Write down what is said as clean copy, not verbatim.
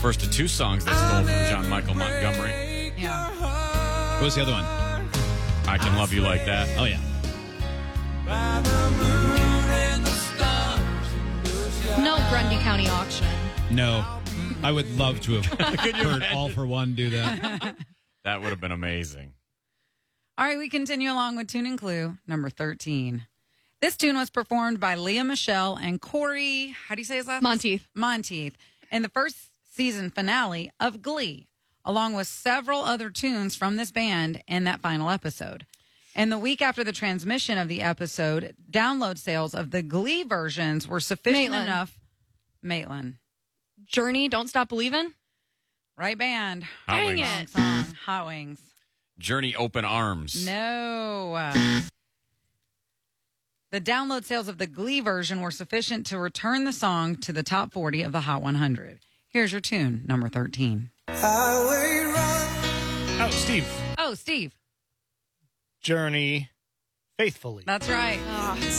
first of two songs they stole from John Michael Montgomery. Yeah. What was the other one? I Can Love You Like That. Oh, yeah. No Grundy County auction. No. I would love to have heard All for One do that. That would have been amazing. All right, we continue along with Tune and Clue, number 13. This tune was performed by Leah Michelle and Corey, how do you say his last name? Monteith, in the first season finale of Glee, along with several other tunes from this band in that final episode. And the week after the transmission of the episode, download sales of the Glee versions were sufficient enough. Maitland. Journey, Don't Stop Believin'. Right band. Hot Dang Wings. it. Song. Hot Wings. Journey Open Arms. No. The download sales of the Glee version were sufficient to return the song to the top 40 of the Hot 100. Here's your tune, number 13. Oh, Steve. Oh, Steve. Journey. Faithfully. That's right.